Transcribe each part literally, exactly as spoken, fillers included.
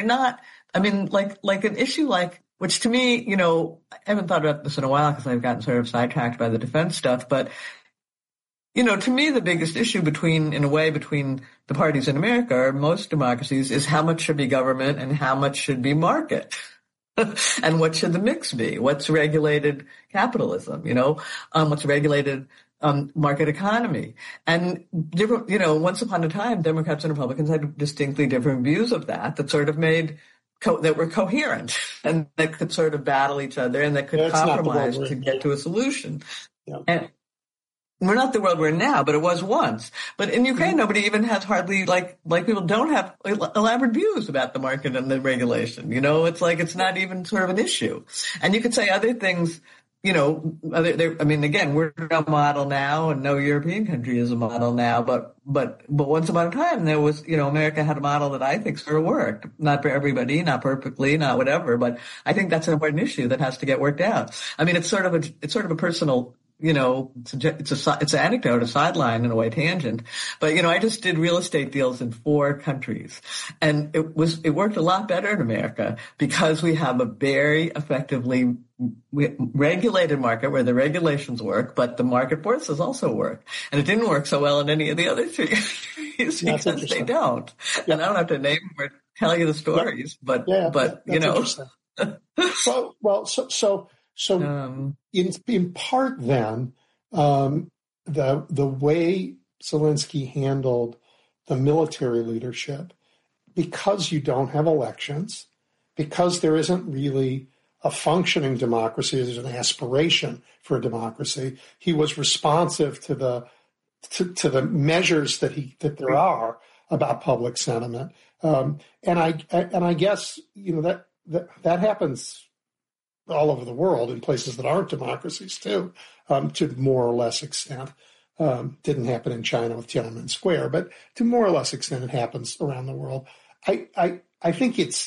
not, I mean, like, like an issue like, which to me, you know, I haven't thought about this in a while because I've gotten sort of sidetracked by the defense stuff, but, you know, to me, the biggest issue between, in a way, between the parties in America or most democracies is how much should be government and how much should be market. And what should the mix be? What's regulated capitalism, you know? Um, what's regulated um, market economy? And, different, you know, once upon a time, Democrats and Republicans had distinctly different views of that that sort of made, co- that were coherent and that could sort of battle each other and that could That's compromise to get to a solution. Yeah. And we're not the world we're in now, but it was once. But in Ukraine, mm-hmm. nobody even has hardly, like, like people don't have elaborate views about the market and the regulation. You know, it's like it's not even sort of an issue. And you could say other things, you know, other, I mean, again, we're a model now and no European country is a model now, but, but, but once upon a time there was, you know, America had a model that I think sort of worked. Not for everybody, not perfectly, not whatever, but I think that's an important issue that has to get worked out. I mean, it's sort of a, it's sort of a personal, you know, it's a, it's a, it's an anecdote, a sideline in a way, tangent. But, you know, I just did real estate deals in four countries and it was, it worked a lot better in America because we have a very effectively regulated market where the regulations work, but the market forces also work. And it didn't work so well in any of the other three countries because they don't. Yeah. And I don't have to name or tell you the stories, but, yeah, but, you know. so, well, so, so, So um, in in part then, um, the the way Zelensky handled the military leadership, because you don't have elections, because there isn't really a functioning democracy, there's an aspiration for a democracy, he was responsive to the to, to the measures that he that there are about public sentiment. Um, and I and I guess, you know, that that, that happens all over the world in places that aren't democracies too, um, to more or less extent. Um, didn't happen in China with Tiananmen Square, but to more or less extent it happens around the world. I, I, I think it's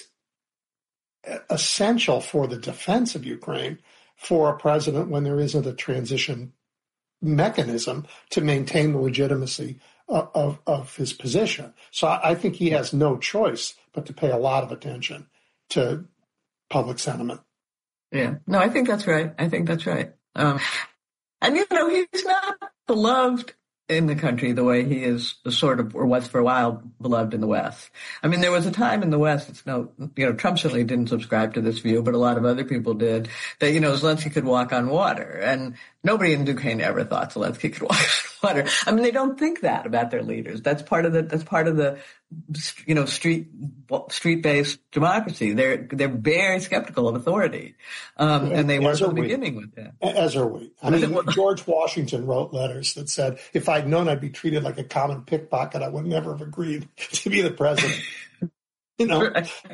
essential for the defense of Ukraine for a president, when there isn't a transition mechanism, to maintain the legitimacy of, of, of his position. So I, I think he has no choice but to pay a lot of attention to public sentiment. Yeah, no, I think that's right. I think that's right. Um, and, you know, he's not beloved in the country the way he is sort of, or was for a while, beloved in the West. I mean, there was a time in the West, it's no, you know, Trump certainly didn't subscribe to this view, but a lot of other people did, that, you know, Zelensky could walk on water. And nobody in Ukraine ever thought Zelensky could walk on water. I mean, they don't think that about their leaders. That's part of the, that's part of the, you know, street, street-based democracy. They're, they're very skeptical of authority. Um, and they were from the beginning with that. As are we. I mean, George Washington wrote letters that said, if I'd known I'd be treated like a common pickpocket, I would never have agreed to be the president. You know?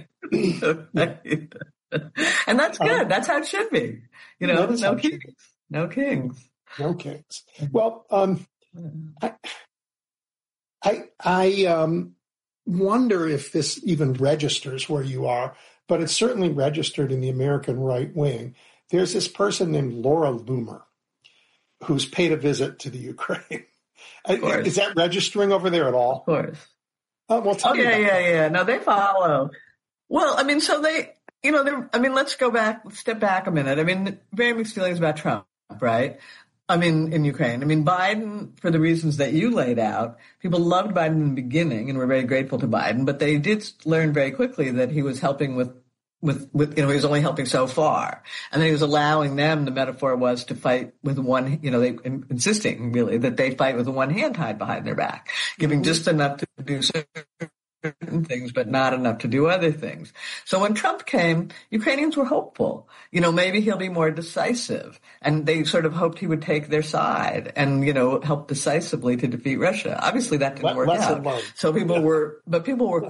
And that's good. Um, that's how it should be. You know, no kings. No kings. No kings. Well, um, I, I, I, um, wonder if this even registers where you are, but it's certainly registered in the American right wing. There's this person named Laura Loomer who's paid a visit to the Ukraine. Is that registering over there at all? Of course. Uh, well, tell oh, me yeah, yeah, that. yeah. No, they follow. Well, I mean, so they, you know, they're, I mean, let's go back, step back a minute. I mean, very mixed feelings about Trump, right? I mean, in Ukraine. I mean, Biden, for the reasons that you laid out, people loved Biden in the beginning and were very grateful to Biden, but they did learn very quickly that he was helping with, with, with, you know, he was only helping so far. And then he was allowing them, the metaphor was to fight with one, you know, they insisting really that they fight with one hand tied behind their back, giving mm-hmm. just enough to do certain things, but not enough to do other things. So when Trump came, Ukrainians were hopeful. You know, maybe he'll be more decisive. And they sort of hoped he would take their side and, you know, help decisively to defeat Russia. Obviously that didn't Let, work out. So people yeah. were, but people were,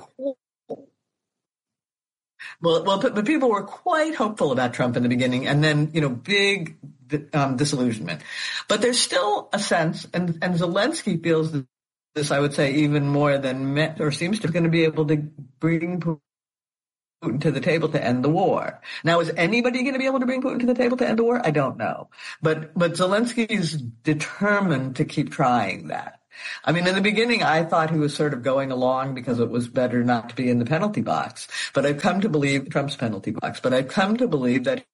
well, well, but, but people were quite hopeful about Trump in the beginning, and then, you know, big um, disillusionment. But there's still a sense, and, and Zelensky feels that this, I would say, even more than met, or seems to be going to be able to bring Putin to the table to end the war. Now, is anybody going to be able to bring Putin to the table to end the war? I don't know. But, but Zelensky is determined to keep trying that. I mean, in the beginning, I thought he was sort of going along because it was better not to be in the penalty box. But I've come to believe, Trump's penalty box, but I've come to believe that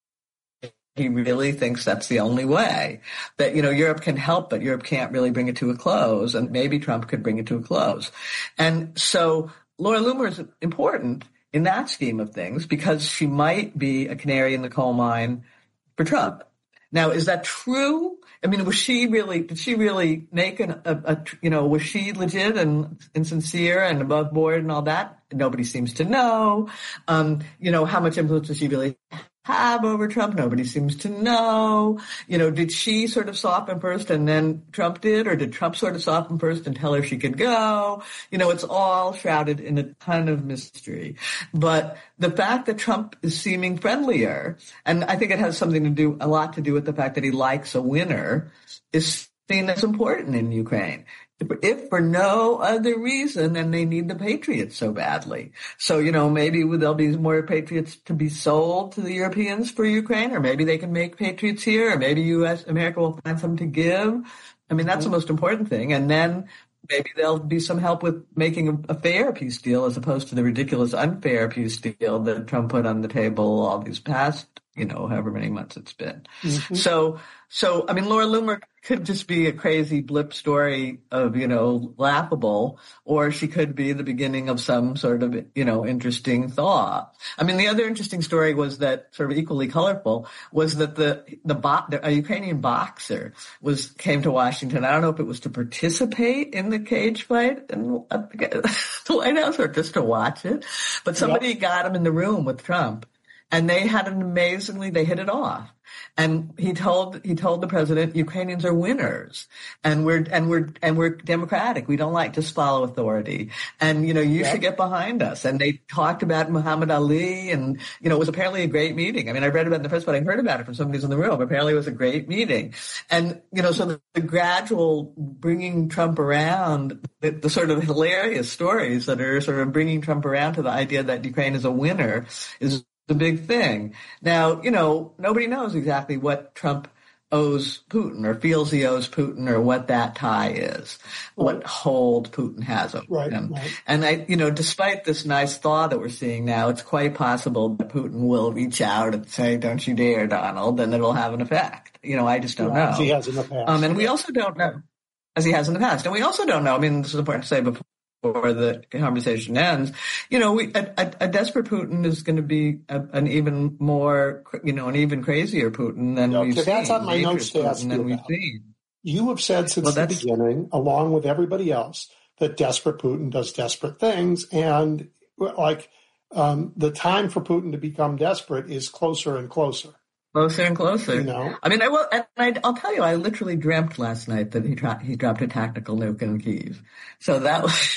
he really thinks that's the only way. That, you know, Europe can help, but Europe can't really bring it to a close. And maybe Trump could bring it to a close. And so Laura Loomer is important in that scheme of things because she might be a canary in the coal mine for Trump. Now, is that true? I mean, was she really, did she really make an, a, a, you know, was she legit and, and sincere and above board and all that? Nobody seems to know. Um, you know, how much influence does she really have over Trump? Nobody seems to know. You know, did she sort of soften first and then Trump did, or did Trump sort of soften first and tell her she could go? You know, it's all shrouded in a ton of mystery. But the fact that Trump is seeming friendlier, and I think it has something to do, a lot to do with the fact that he likes a winner, is seen as important in Ukraine. If for no other reason than they need the Patriots so badly. So, you know, maybe there'll be more Patriots to be sold to the Europeans for Ukraine, or maybe they can make Patriots here, or maybe U S, America will find some to give. I mean, that's the most important thing. And then maybe there'll be some help with making a, a fair peace deal as opposed to the ridiculous unfair peace deal that Trump put on the table all these past, you know, however many months it's been. Mm-hmm. So, so, I mean, Laura Loomer could just be a crazy blip story of, you know, laughable, or she could be the beginning of some sort of, you know, interesting thaw. I mean, the other interesting story was that, sort of equally colorful, was that the, the, bo- the a Ukrainian boxer was, came to Washington. I don't know if it was to participate in the cage fight in the White House or just to watch it, but somebody yep. got him in the room with Trump. And they had an amazingly, they hit it off. And he told, he told the president, Ukrainians are winners. And we're, and we're, and we're democratic. We don't like to follow authority. And, you know, you yeah. should get behind us. And they talked about Muhammad Ali, and, you know, it was apparently a great meeting. I mean, I read about it in the press, but I heard about it from somebody who's in the room. Apparently it was a great meeting. And, you know, so the, the gradual bringing Trump around, the, the sort of hilarious stories that are sort of bringing Trump around to the idea that Ukraine is a winner is the big thing. Now, you know, nobody knows exactly what Trump owes Putin or feels he owes Putin or what that tie is, right. what hold Putin has over right, him. Right. And I, you know, despite this nice thaw that we're seeing now, it's quite possible that Putin will reach out and say, don't you dare, Donald, and it'll have an effect. You know, I just don't yeah, know. As he has in the past. Um, and we also don't know, as he has in the past. And we also don't know, I mean, this is important to say before, before the conversation ends, you know, we, a, a, a desperate Putin is going to be a, an even more, you know, an even crazier Putin than no, we've that's seen. That's on my notes to ask you about. You have said since well, the beginning, along with everybody else, that desperate Putin does desperate things. And like um, the time for Putin to become desperate is closer and closer. Closer and closer. You know? I mean, I will, and I, I'll tell you, I literally dreamt last night that he, tra- he dropped a tactical nuke in Kyiv. So that was,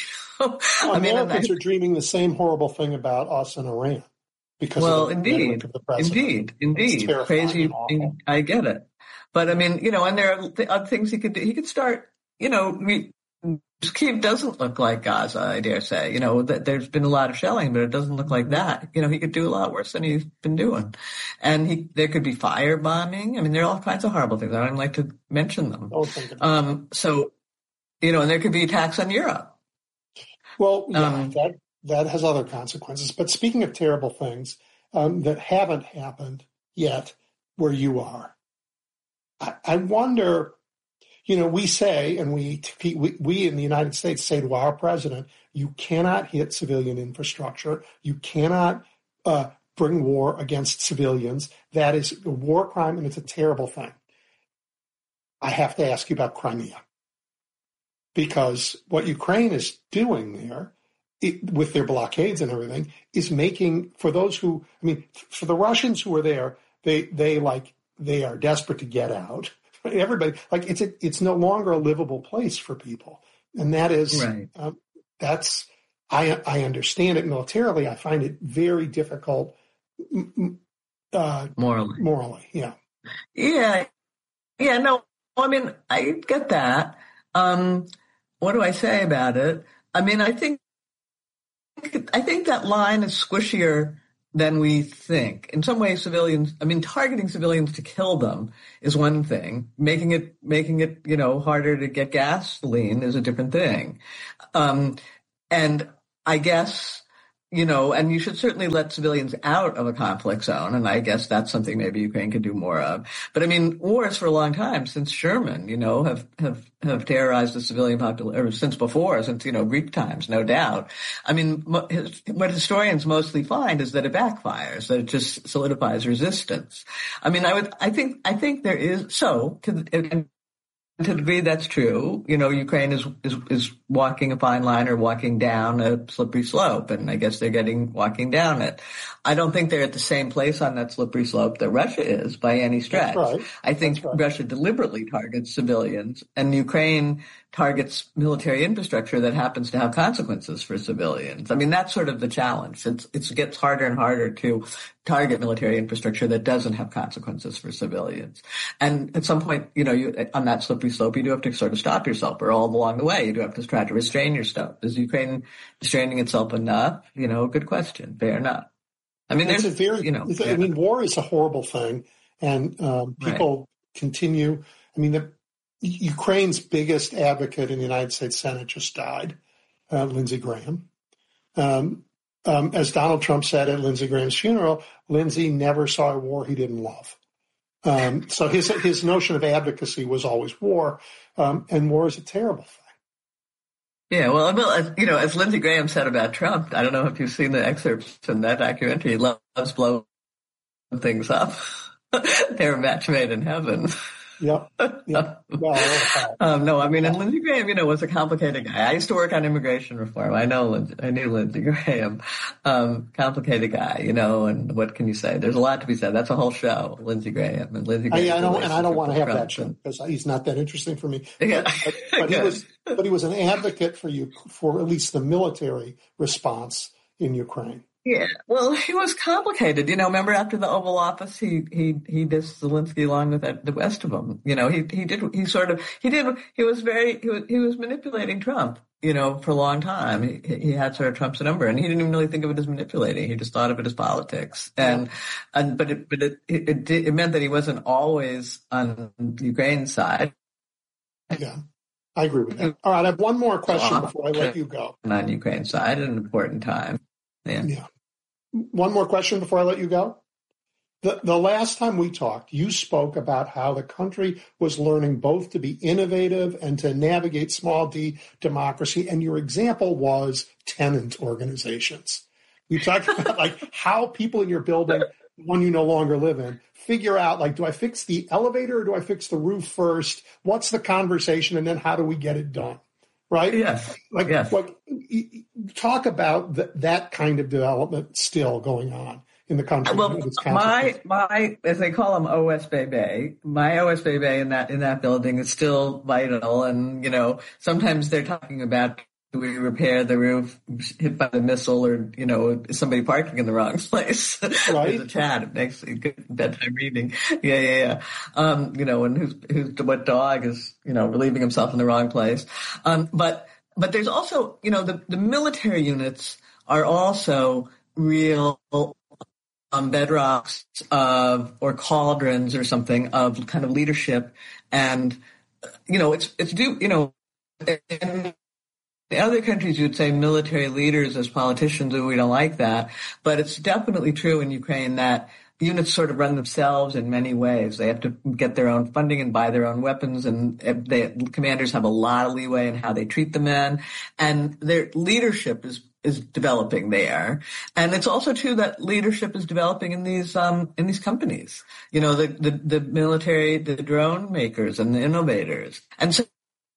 I mean, Americans I, are dreaming the same horrible thing about us and Iran because well, of the indeed, of the president. indeed, indeed, crazy. I get it, but I mean, you know, and there are th- other things he could do. He could start, you know, we, Kyiv doesn't look like Gaza, I dare say. You know, that there's been a lot of shelling, but it doesn't look like that. You know, he could do a lot worse than he's been doing, and he there could be firebombing. I mean, there are all kinds of horrible things. I don't even like to mention them. Don't think about um, so, you know, and there could be attacks on Europe. Well, yeah, um, that that has other consequences. But speaking of terrible things um, that haven't happened yet where you are, I, I wonder, you know, we say, and we, we we in the United States say to our president, you cannot hit civilian infrastructure. You cannot uh, bring war against civilians. That is a war crime, and it's a terrible thing. I have to ask you about Crimea. Because what Ukraine is doing there, it, with their blockades and everything, is making, for those who, I mean, for the Russians who are there, they they like they are desperate to get out. Everybody, like it's a, it's no longer a livable place for people, and that is right. um, that's I I understand it militarily. I find it very difficult uh, morally. Morally, yeah, yeah, yeah. No, I mean I get that. Um, What do I say about it? I mean, I think I think that line is squishier than we think. In some ways, civilians, I mean, targeting civilians to kill them is one thing. Making it, making it, you know, harder to get gasoline is a different thing. Um, and I guess, you know, and you should certainly let civilians out of a conflict zone. And I guess that's something maybe Ukraine could do more of. But I mean, wars for a long time, since Sherman, you know, have, have, have terrorized the civilian population, or since before, since, you know, Greek times, no doubt. I mean, what historians mostly find is that it backfires, that it just solidifies resistance. I mean, I would, I think, I think there is, so, to, and, to a degree, that's true. You know, Ukraine is, is is walking a fine line or walking down a slippery slope, and I guess they're getting walking down it. I don't think they're at the same place on that slippery slope that Russia is by any stretch. That's right. I think right. Russia deliberately targets civilians, and Ukraine targets military infrastructure that happens to have consequences for civilians. I mean, that's sort of the challenge. It's, it's, it gets harder and harder to target military infrastructure that doesn't have consequences for civilians. And at some point, you know, you, on that slippery slope, you do have to sort of stop yourself, or all along the way, you do have to try to restrain yourself. Is Ukraine restraining itself enough? You know, good question. Fair enough. I mean, there's, it's a very, you know, I mean, war is a horrible thing, and um, people right. continue. I mean, the Ukraine's biggest advocate in the United States Senate just died, uh, Lindsey Graham. Um, um, as Donald Trump said at Lindsey Graham's funeral, Lindsey never saw a war he didn't love. Um, so his his notion of advocacy was always war, um, and war is a terrible thing. Yeah, well, well, you know, as Lindsey Graham said about Trump, I don't know if you've seen the excerpts from that documentary. He loves blowing things up. They're a match made in heaven. Yep. yep. Well, um, no, I mean, and Lindsey Graham, you know, was a complicated guy. I used to work on immigration reform. I know, Lindsey, I knew Lindsey Graham. Um, complicated guy, you know, and what can you say? There's a lot to be said. That's a whole show, Lindsey Graham and Lindsey Graham. I, I don't, and I don't want to have Trump that show because he's not that interesting for me. Yeah. But, but, but he was, but he was an advocate for you, for at least the military response in Ukraine. Yeah, well, he was complicated. You know, remember after the Oval Office, he he he dissed Zelensky along with the rest of them. You know, he he did he sort of he did he was very he was he was manipulating Trump. You know, for a long time, he he had sort of Trump's number, and he didn't even really think of it as manipulating. He just thought of it as politics. And yeah. and but it but it it, it it meant that he wasn't always on Ukraine's side. Yeah. I agree with that. All right, I have one more question before I let you go. On Ukraine's side at an important time. Yeah. Yeah. One more question before I let you go. The, the last time we talked, you spoke about how the country was learning both to be innovative and to navigate small d democracy, and your example was tenant organizations. You talked about like how people in your building, one you no longer live in, figure out like, do I fix the elevator or do I fix the roof first? What's the conversation, and then how do we get it done? Right? Yes. Like, yes. like talk about th- that kind of development still going on in the country. Well, my my as they call them O S B B, my O S B B in that in that building is still vital, and you know sometimes they're talking about, do we repair the roof hit by the missile, or, you know, is somebody parking in the wrong place? Right. There's a chat. It makes a good bedtime reading. Yeah, yeah, yeah. Um, you know, and who's, who's, what dog is, you know, relieving himself in the wrong place. Um, but, but there's also, you know, the, the military units are also real, um, bedrocks of, or cauldrons or something of kind of leadership. And, you know, it's, it's due, you know, and, in other countries, you'd say military leaders as politicians, and we don't like that. But it's definitely true in Ukraine that units sort of run themselves in many ways. They have to get their own funding and buy their own weapons, and they, commanders have a lot of leeway in how they treat the men. And their leadership is is developing there. And it's also true that leadership is developing in these um in these companies. You know, the the, the military, the drone makers and the innovators. And so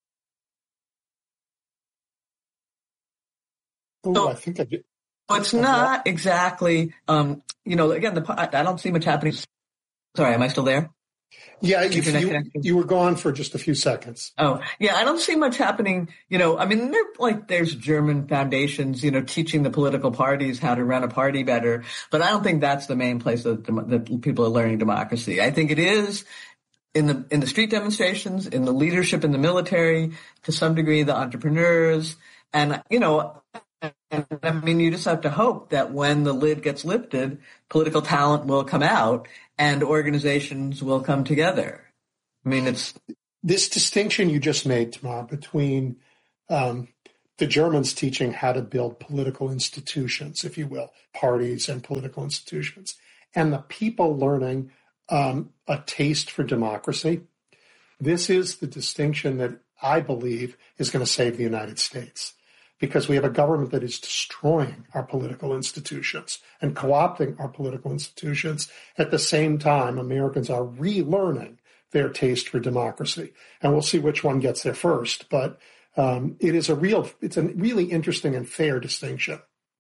Oh, I think I did. It's not exactly, um, you know, again, the, I don't see much happening. Sorry, am I still there? Yeah, you, you, you were gone for just a few seconds. Oh, yeah, I don't see much happening. You know, I mean, there, like, there's German foundations, you know, teaching the political parties how to run a party better. But I don't think that's the main place that, that people are learning democracy. I think it is in the in the street demonstrations, in the leadership in the military, to some degree, the entrepreneurs. And, you know, I mean, you just have to hope that when the lid gets lifted, political talent will come out and organizations will come together. I mean, it's this distinction you just made, Tamar, between um, the Germans teaching how to build political institutions, if you will, parties and political institutions, and the people learning um, a taste for democracy. This is the distinction that I believe is going to save the United States, because we have a government that is destroying our political institutions and co-opting our political institutions. At the same time, Americans are relearning their taste for democracy. And we'll see which one gets there first. But um, it is a real, it's a really interesting and fair distinction.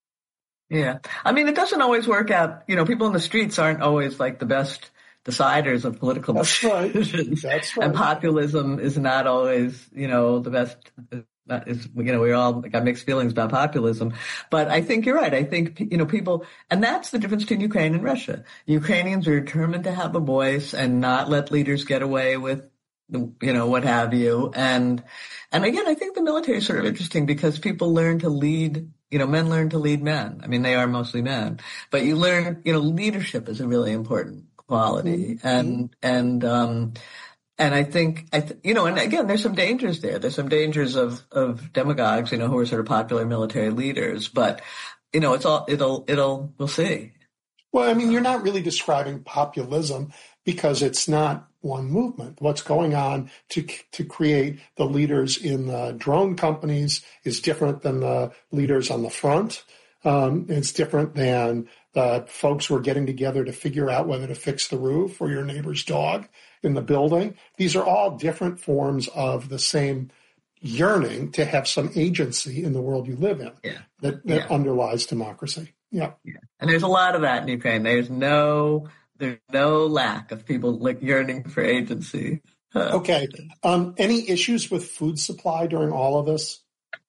Yeah. I mean, it doesn't always work out. You know, people in the streets aren't always like the best deciders of political That's decisions. Right. That's right. And populism is not always, you know, the best. That is, you know, we all got mixed feelings about populism, but I think you're right. I think, you know, people, and that's the difference between Ukraine and Russia. Ukrainians are determined to have a voice and not let leaders get away with, you know, what have you. And, and again, I think the military is sort of interesting because people learn to lead, you know, men learn to lead men. I mean, they are mostly men, but you learn, you know, leadership is a really important quality. Mm-hmm. And, and, um, And I think, I th- you know, and again, there's some dangers there. There's some dangers of, of demagogues, you know, who are sort of popular military leaders. But, you know, it's all, it'll, it'll, we'll see. Well, I mean, you're not really describing populism because it's not one movement. What's going on to to create the leaders in the drone companies is different than the leaders on the front. Um, it's different than the folks who are getting together to figure out whether to fix the roof or your neighbor's dog in the building. These are all different forms of the same yearning to have some agency in the world you live in yeah. that, that yeah. underlies democracy. Yeah. yeah. And there's a lot of that in Ukraine. There's no, there's no lack of people like yearning for agency. Uh, okay. Um, any issues with food supply during all of this?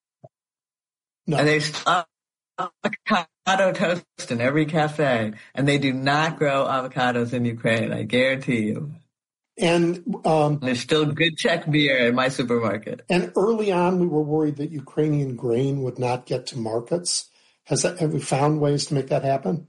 No. And there's uh, avocado toast in every cafe, and they do not grow avocados in Ukraine. I guarantee you. And um, there's still good Czech beer in my supermarket. And early on, we were worried that Ukrainian grain would not get to markets. Has that, have we found ways to make that happen?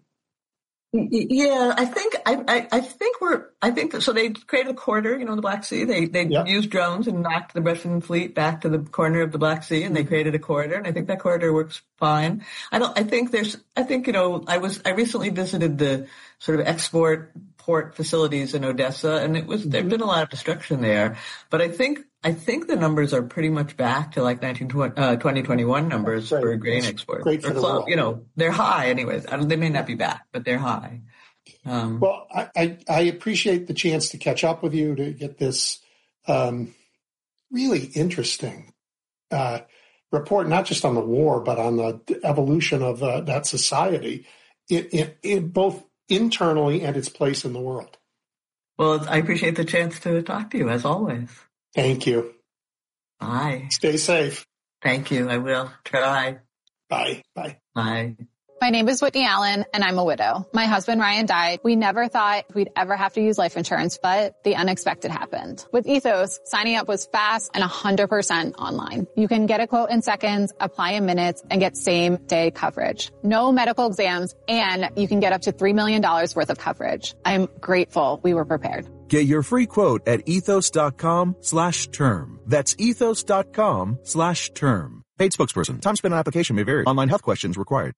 Yeah, I think I, I, I think we're I think that, so. They created a corridor, you know, in the Black Sea. They they yep. used drones and knocked the Russian fleet back to the corner of the Black Sea, and they created a corridor. And I think that corridor works fine. I don't. I think there's. I think you know. I was. I recently visited the sort of export port facilities in Odessa, and it was. Mm-hmm. There'd been a lot of destruction there, but I think. I think the numbers are pretty much back to like nineteen twenty, uh, twenty twenty-one numbers for grain exports. Great for the close, world. You know, they're high anyways. I don't, they may not be back, but they're high. Um, well, I, I, I appreciate the chance to catch up with you to get this um, really interesting uh, report, not just on the war, but on the evolution of uh, that society, it, it, it, both internally and its place in the world. Well, I appreciate the chance to talk to you, as always. Thank you. Bye. Stay safe. Thank you. I will try. Bye. Bye. Bye. My name is Whitney Allen, and I'm a widow. My husband, Ryan, died. We never thought we'd ever have to use life insurance, but the unexpected happened. With Ethos, signing up was fast and one hundred percent online. You can get a quote in seconds, apply in minutes, and get same-day coverage. No medical exams, and you can get up to three million dollars worth of coverage. I'm grateful we were prepared. Get your free quote at ethos.com slash term. That's ethos.com slash term. Paid spokesperson. Time spent on application may vary. Online health questions required.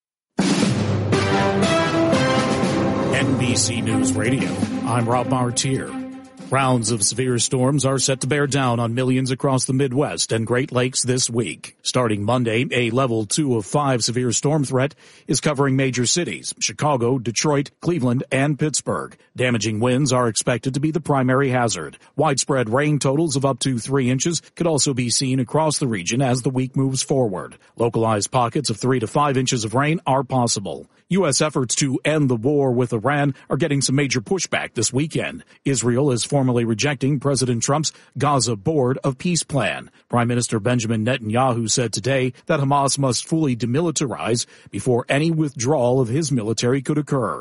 N B C News Radio. I'm Rob Martier. Rounds of severe storms are set to bear down on millions across the Midwest and Great Lakes this week. Starting Monday, a level two of five severe storm threat is covering major cities, Chicago, Detroit, Cleveland, and Pittsburgh. Damaging winds are expected to be the primary hazard. Widespread rain totals of up to three inches could also be seen across the region as the week moves forward. Localized pockets of three to five inches of rain are possible. U S efforts to end the war with Iran are getting some major pushback this weekend. Israel is formally rejecting President Trump's Gaza Board of Peace plan. Prime Minister Benjamin Netanyahu said today that Hamas must fully demilitarize before any withdrawal of his military could occur.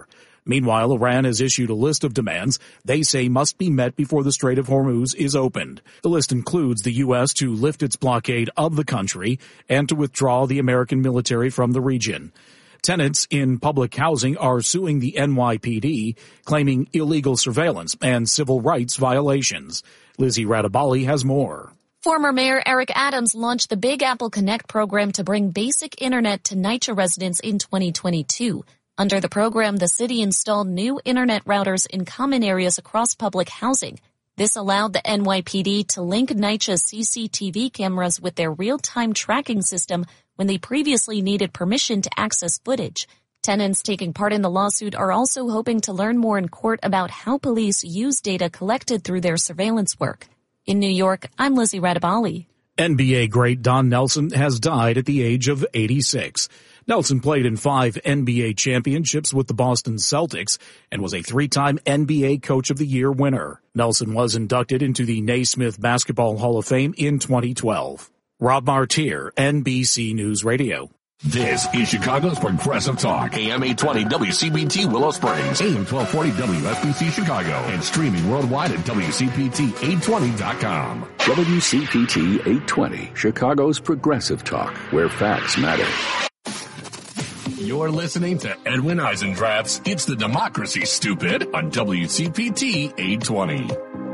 Meanwhile, Iran has issued a list of demands they say must be met before the Strait of Hormuz is opened. The list includes the U S to lift its blockade of the country and to withdraw the American military from the region. Tenants in public housing are suing the N Y P D, claiming illegal surveillance and civil rights violations. Lizzie Radabali has more. Former Mayor Eric Adams launched the Big Apple Connect program to bring basic internet to NYCHA residents in twenty twenty-two. Under the program, the city installed new internet routers in common areas across public housing. This allowed the N Y P D to link NYCHA's C C T V cameras with their real-time tracking system when they previously needed permission to access footage. Tenants taking part in the lawsuit are also hoping to learn more in court about how police use data collected through their surveillance work. In New York, I'm Lizzie Radabali. N B A great Don Nelson has died at the age of eighty-six. Nelson played in five N B A championships with the Boston Celtics and was a three-time N B A Coach of the Year winner. Nelson was inducted into the Naismith Basketball Hall of Fame in twenty twelve. Rob Martier, N B C News Radio. This is Chicago's Progressive Talk. A M eight twenty W C B T Willow Springs. A M twelve forty W S B C Chicago. And streaming worldwide at W C P T eight twenty dot com. W C P T eight twenty, Chicago's Progressive Talk, where facts matter. You're listening to Edwin Eisendrath's It's the Democracy, Stupid, on W C P T eight twenty.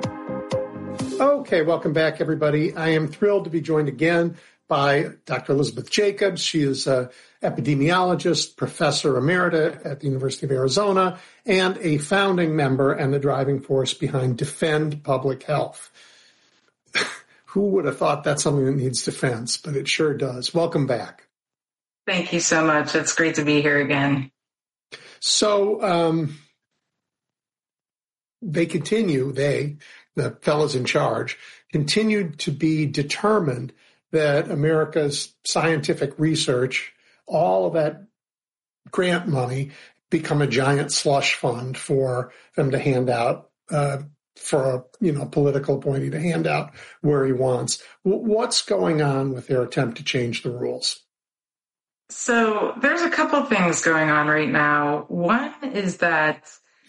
Okay, welcome back, everybody. I am thrilled to be joined again by Doctor Elizabeth Jacobs. She is an epidemiologist, professor emerita at the University of Arizona, and a founding member and the driving force behind Defend Public Health. Who would have thought that's something that needs defense, but it sure does. Welcome back. Thank you so much. It's great to be here again. So um, they continue, they, the fellows in charge, continued to be determined that America's scientific research, all of that grant money, become a giant slush fund for them to hand out uh, for a you know political appointee to hand out where he wants. W- what's going on with their attempt to change the rules? So there's a couple things going on right now. One is that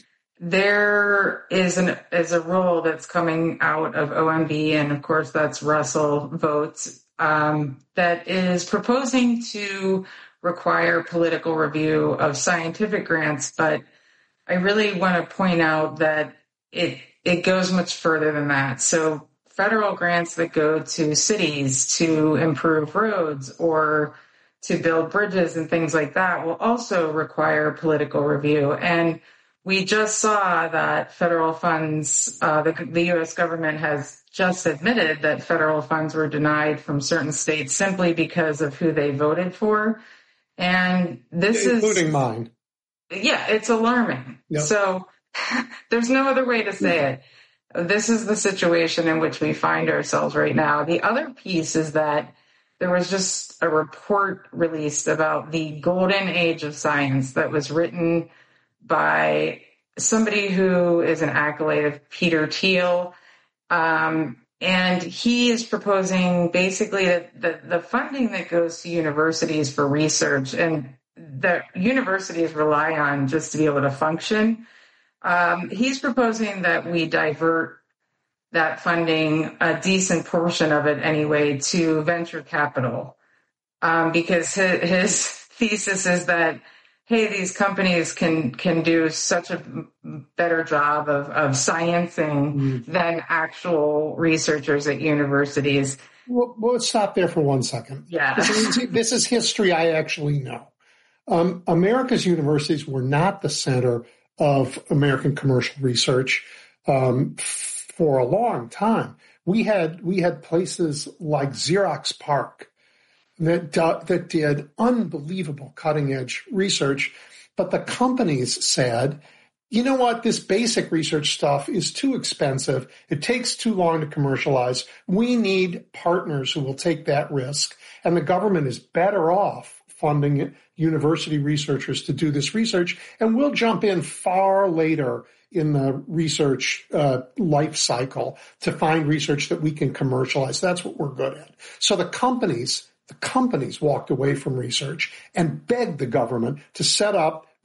there is an is a rule that's coming out of O M B, and of course that's Russell votes, um, that is proposing to require political review of scientific grants. But I really want to point out that it it goes much further than that. So federal grants that go to cities to improve roads or to build bridges and things like that will also require political review. And we just saw that federal funds, uh, the, the U S government has just admitted that federal funds were denied from certain states simply because of who they voted for. And this Including is... Including mine. Yeah, it's alarming. Yep. So there's no other way to say it. This is the situation in which we find ourselves right now. The other piece is that there was just a report released about the golden age of science that was written by somebody who is an acolyte of Peter Thiel. Um, and he is proposing basically that the, the funding that goes to universities for research and that universities rely on just to be able to function. Um, he's proposing that we divert that funding, a decent portion of it anyway, to venture capital. Um, because his, his thesis is that, hey, these companies can, can do such a better job of, of sciencing mm. than actual researchers at universities. Well, well, let's stop there for one second. Yeah. This is, this is history I actually know. Um, America's universities were not the center of American commercial research um, for a long time. We had we had places like Xerox PARC that uh, that did unbelievable cutting edge research, but the companies said, you know what, this basic research stuff is too expensive. It takes too long to commercialize. We need partners who will take that risk, and the government is better off funding university researchers to do this research, and we'll jump in far later in the research uh, life cycle to find research that we can commercialize. That's what we're good at. So the companies, the companies walked away from research and begged the government to set up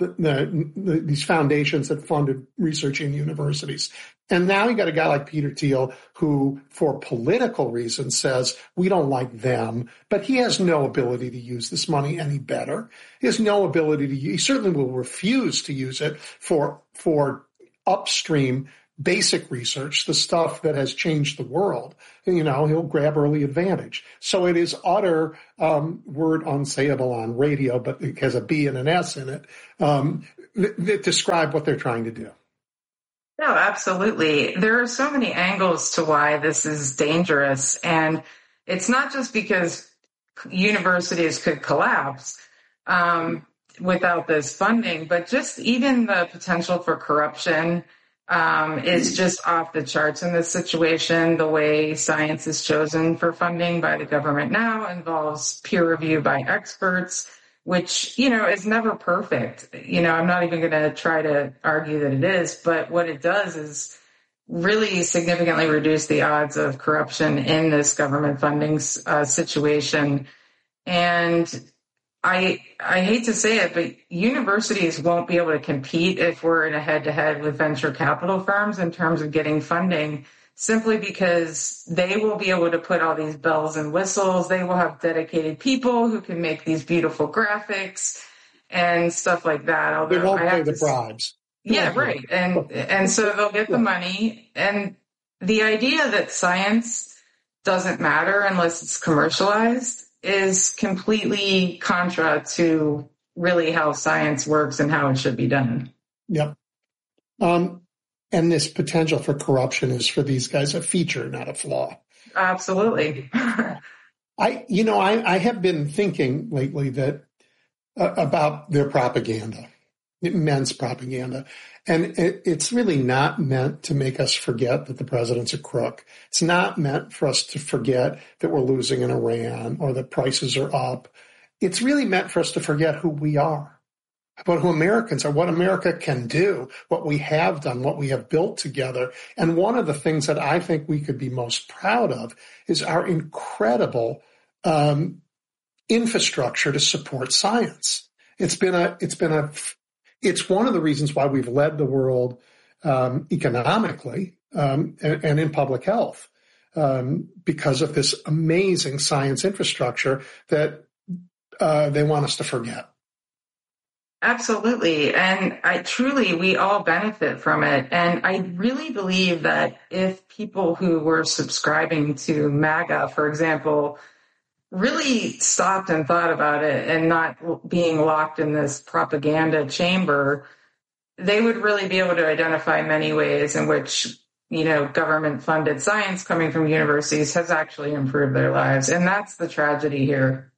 the, the, the, these foundations that funded research in universities. And now you got a guy like Peter Thiel who, for political reasons, says we don't like them, but he has no ability to use this money any better. He has no ability to, he certainly will refuse to use it for, for upstream basic research, the stuff that has changed the world. You know, he'll grab early advantage. So it is utter, um, word unsayable on radio, but it has a B and an S in it, um, that, that describe what they're trying to do. No, absolutely. There are so many angles to why this is dangerous. And it's not just because universities could collapse um, without this funding, but just even the potential for corruption um, is just off the charts in this situation. The way science is chosen for funding by the government now involves peer review by experts, which, you know, is never perfect. You know, I'm not even going to try to argue that it is, but what it does is really significantly reduce the odds of corruption in this government funding uh, situation. And I I hate to say it, but universities won't be able to compete if we're in a head-to-head with venture capital firms in terms of getting funding, simply because they will be able to put all these bells and whistles. They will have dedicated people who can make these beautiful graphics and stuff like that. Although they won't I pay the bribes. Yeah, right. And and so they'll get the money. And the idea that science doesn't matter unless it's commercialized is completely contra to really how science works and how it should be done. Yep. Um, and this potential for corruption is for these guys a feature, not a flaw. Absolutely. I, you know, I, I have been thinking lately that uh, about their propaganda, men's propaganda. And it, it's really not meant to make us forget that the president's a crook. It's not meant for us to forget that we're losing in Iran or that prices are up. It's really meant for us to forget who we are, about who Americans are, what America can do, what we have done, what we have built together. And one of the things that I think we could be most proud of is our incredible um, infrastructure to support science. It's been a, it's been a, It's one of the reasons why we've led the world um, economically um, and, and in public health um, because of this amazing science infrastructure that uh, they want us to forget. Absolutely. And I truly, we all benefit from it. And I really believe that if people who were subscribing to MAGA, for example, really stopped and thought about it and not being locked in this propaganda chamber, they would really be able to identify many ways in which, you know, government-funded science coming from universities has actually improved their lives. And that's the tragedy here.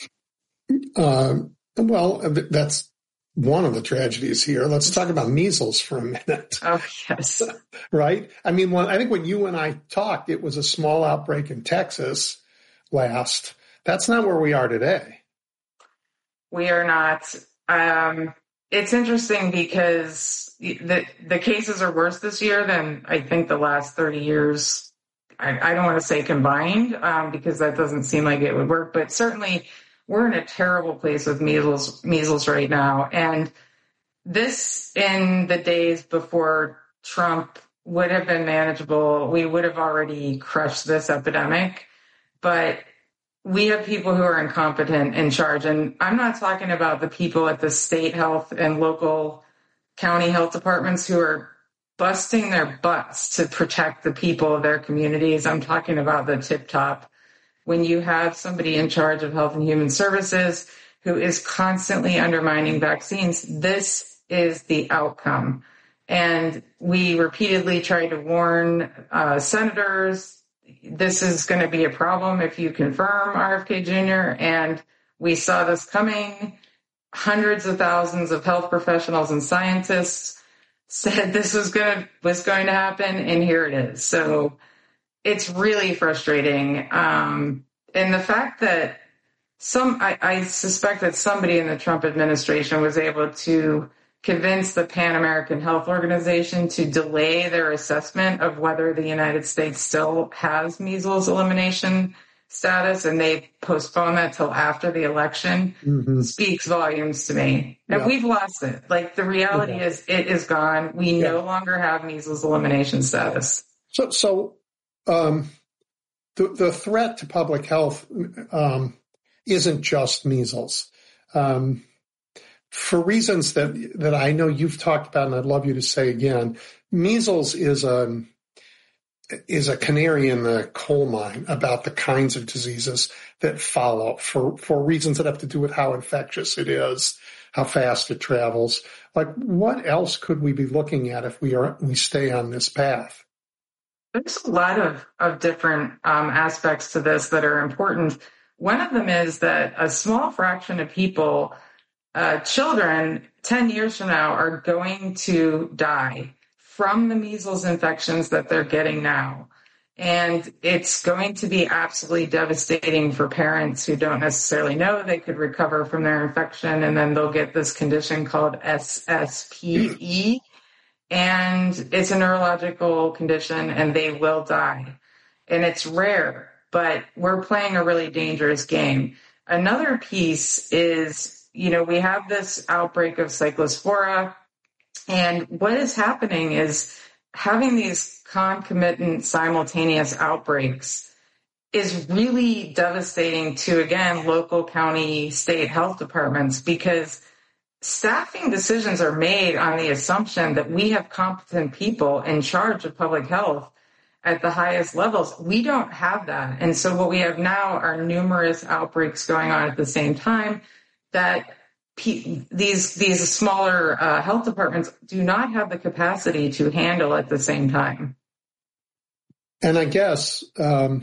Um, well, that's one of the tragedies here. Let's talk about measles for a minute. Oh, yes. Right? I mean, when, I think when you and I talked, it was a small outbreak in Texas last. That's not where we are today. We are not. Um, it's interesting because the the cases are worse this year than I think the last thirty years. I, I don't want to say combined um, because that doesn't seem like it would work, but certainly we're in a terrible place with measles, measles right now. And this, in the days before Trump, would have been manageable. We would have already crushed this epidemic, but we have people who are incompetent in charge. And I'm not talking about the people at the state health and local county health departments who are busting their butts to protect the people of their communities. I'm talking about the tip top. When you have somebody in charge of Health and Human Services who is constantly undermining vaccines, this is the outcome. And we repeatedly tried to warn uh, senators, this is going to be a problem if you confirm R F K Junior And we saw this coming. Hundreds of thousands of health professionals and scientists said this was going to, was going to happen, and here it is. So it's really frustrating. Um, and the fact that some, I, I suspect that somebody in the Trump administration was able to convince the Pan American Health Organization to delay their assessment of whether the United States still has measles elimination status and they postpone that till after the election mm-hmm. speaks volumes to me. And yeah. we've lost it. Like the reality yeah. is it is gone. We yeah. no longer have measles elimination status. So, so um, the, the threat to public health um, isn't just measles. Um, for reasons that, that I know you've talked about, and I'd love you to say again, measles is a, is a canary in the coal mine about the kinds of diseases that follow for, for reasons that have to do with how infectious it is, how fast it travels. Like, what else could we be looking at if we are, we stay on this path? There's a lot of, of different um, aspects to this that are important. One of them is that a small fraction of people, uh, children ten years from now, are going to die from the measles infections that they're getting now. And it's going to be absolutely devastating for parents who don't necessarily know they could recover from their infection, and then they'll get this condition called S S P E. And it's a neurological condition, and they will die. And it's rare, but we're playing a really dangerous game. Another piece is, you know, we have this outbreak of cyclospora, and what is happening is having these concomitant simultaneous outbreaks is really devastating to, again, local, county, state health departments, because staffing decisions are made on the assumption that we have competent people in charge of public health at the highest levels. We don't have that. And so what we have now are numerous outbreaks going on at the same time that pe- these these smaller uh, health departments do not have the capacity to handle at the same time. And I guess um,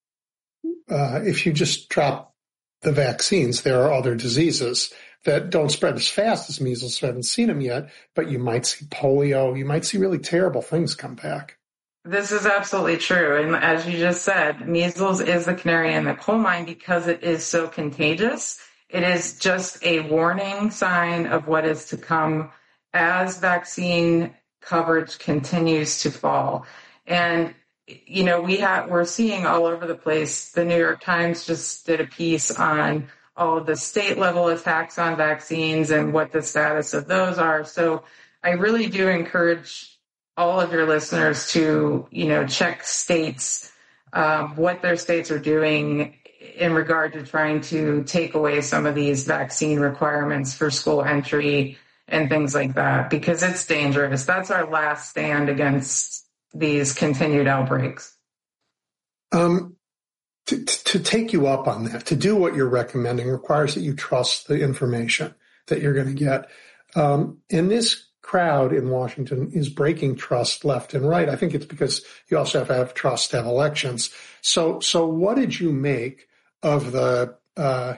uh, if you just drop the vaccines, there are other diseases that don't spread as fast as measles. So I haven't seen them yet, but you might see polio. You might see really terrible things come back. This is absolutely true. And as you just said, measles is the canary in the coal mine because it is so contagious. It is just a warning sign of what is to come as vaccine coverage continues to fall. And, you know, we have, we're seeing all over the place. The New York Times just did a piece on all of the state level attacks on vaccines and what the status of those are. So I really do encourage all of your listeners to, you know, check states, um, what their states are doing in regard to trying to take away some of these vaccine requirements for school entry and things like that, because it's dangerous. That's our last stand against these continued outbreaks. Um, To, to take you up on that, to do what you're recommending requires that you trust the information that you're going to get. Um, and this crowd in Washington is breaking trust left and right. I think it's because you also have to have trust to have elections. So, so what did you make of the, uh,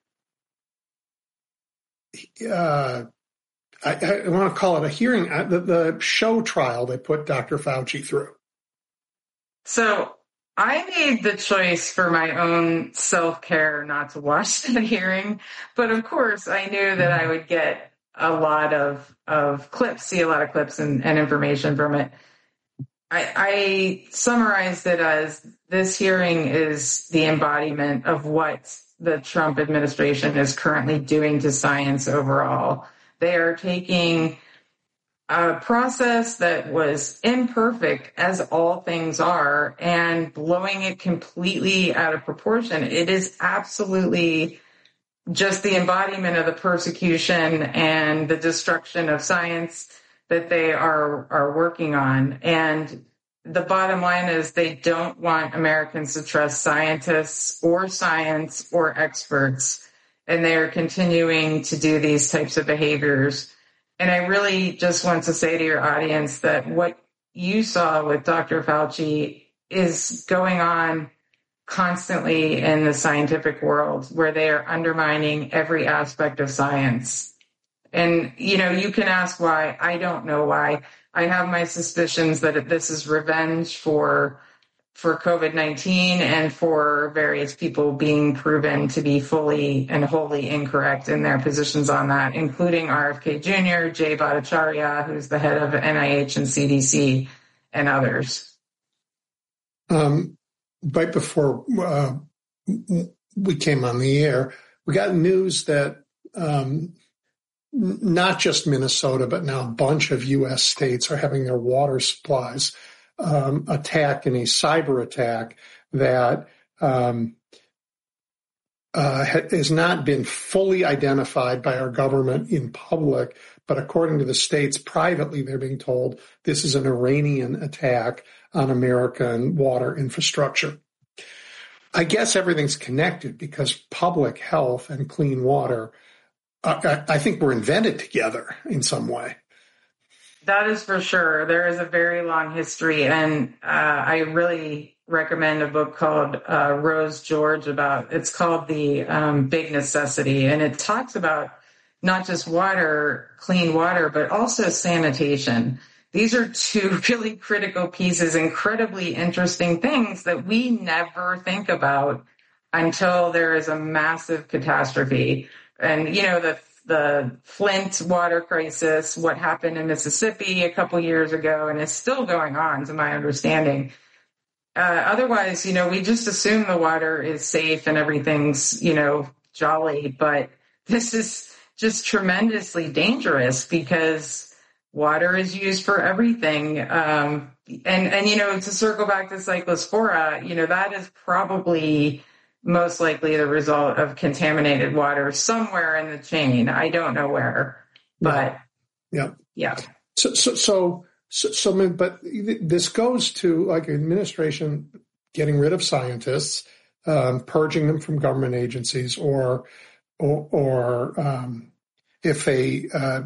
uh, I, I want to call it a hearing, uh, the, the show trial they put Doctor Fauci through? So, I made the choice for my own self-care not to watch that hearing, but of course I knew that I would get a lot of, of clips, see a lot of clips and, and information from it. I, I summarized it as this hearing is the embodiment of what the Trump administration is currently doing to science overall. They are taking a process that was imperfect, as all things are, and blowing it completely out of proportion. It is absolutely just the embodiment of the persecution and the destruction of science that they are, are working on. And the bottom line is they don't want Americans to trust scientists or science or experts, and they are continuing to do these types of behaviors. And I really just want to say to your audience that what you saw with Doctor Fauci is going on constantly in the scientific world, where they are undermining every aspect of science. And, you know, you can ask why. I don't know why. I have my suspicions that this is revenge for for COVID nineteen and for various people being proven to be fully and wholly incorrect in their positions on that, including R F K Junior, Jay Bhattacharya, who's the head of N I H and C D C, and others. Um, right before uh, we came on the air, we got news that um, not just Minnesota, but now a bunch of U S states are having their water supplies um, attacked in a cyber attack that um, uh, has not been fully identified by our government in public. But according to the states, privately, they're being told this is an Iranian attack on American water infrastructure. I guess everything's connected because public health and clean water, uh, I think, were invented together in some way. That is for sure. There is a very long history, and uh, I really recommend a book called uh, Rose George about, it's called The um, Big Necessity, and it talks about not just water, clean water, but also sanitation. These are two really critical pieces, incredibly interesting things that we never think about until there is a massive catastrophe. And, you know, the the Flint water crisis, what happened in Mississippi a couple years ago, and it's still going on, to my understanding. Uh, otherwise, you know, we just assume the water is safe and everything's, you know, jolly, but this is just tremendously dangerous because water is used for everything. Um, and, and, you know, to circle back to Cyclospora, you know, that is probably most likely the result of contaminated water somewhere in the chain. I don't know where, but yeah. Yeah. So, so, so, so, so but this goes to like administration getting rid of scientists, um, purging them from government agencies, or, or, or um, if they uh,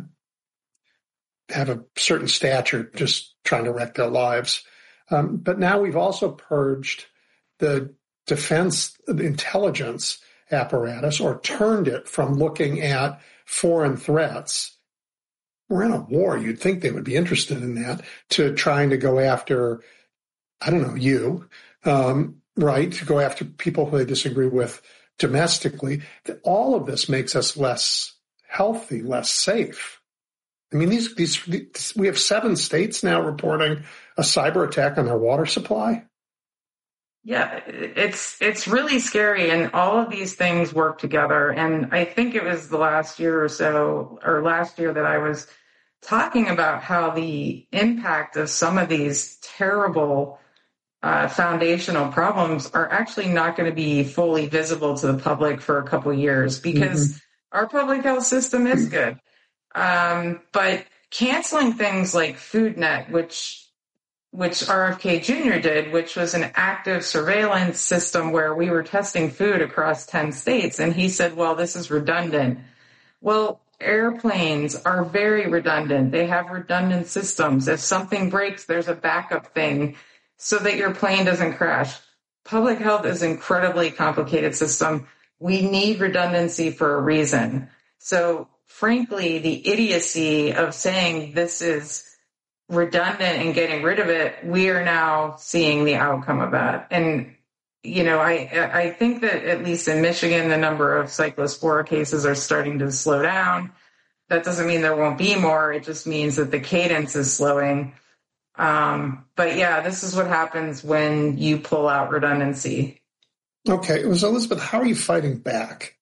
have a certain stature, just trying to wreck their lives. Um, but now we've also purged the defense intelligence apparatus, or turned it from looking at foreign threats. We're in a war. You'd think they would be interested in that, to trying to go after, I don't know, you, um, right? To go after people who they disagree with domestically. All of this makes us less healthy, less safe. I mean, these, these, these we have seven states now reporting a cyber attack on their water supply. Yeah, it's it's really scary, and all of these things work together. And I think it was the last year or so, or last year, that I was talking about how the impact of some of these terrible uh, foundational problems are actually not going to be fully visible to the public for a couple of years, because mm-hmm. our public health system is good. Um, but canceling things like FoodNet, which which R F K Junior did, which was an active surveillance system where we were testing food across ten states. And he said, well, this is redundant. Well, airplanes are very redundant. They have redundant systems. If something breaks, there's a backup thing so that your plane doesn't crash. Public health is an incredibly complicated system. We need redundancy for a reason. So frankly, the idiocy of saying this is redundant and getting rid of it, we are now seeing the outcome of that. And, you know, I I think that at least in Michigan, the number of Cyclospora cases are starting to slow down. That doesn't mean there won't be more. It just means that the cadence is slowing. Um, but yeah, this is what happens when you pull out redundancy. Okay. So Elizabeth, how are you fighting back?